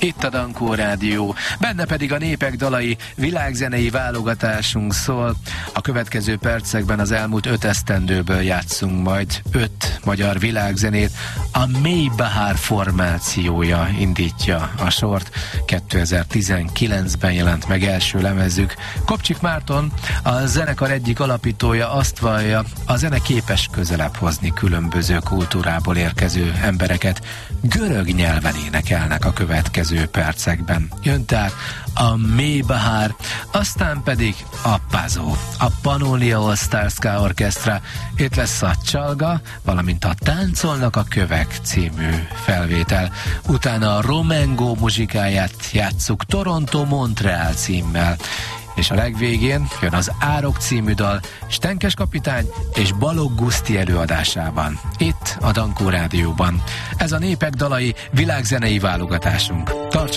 Itt a Dankó Rádió, benne pedig a népek dalai világzenei válogatásunk szól. A következő percekben az elmúlt 5 esztendőből játszunk majd 5 magyar világzenét. A Mély Bahár formációja indítja a sort. 2019-ben jelent meg első lemezük. Kopcsik Márton, a zenekar egyik alapítója, azt vallja, a zene képes közelebb hozni különböző kultúrából érkező embereket. Görög nyelven énekelnek a következő percekben. Jön tehát a Mély Bahár, aztán pedig a Pazó, a Pannonia All Stars Ska Orchestra. Itt lesz a Csalga, valamint a Táncolnak a kövek című felvétel. Utána a Romengo muzsikáját játsszuk Toronto-Montreal címmel. És a legvégén jön az Árok című dal Stenkes kapitány és Balogh Guszti előadásában. Itt a Dankó Rádióban. Ez a népek dalai világzenei válogatásunk. Tarts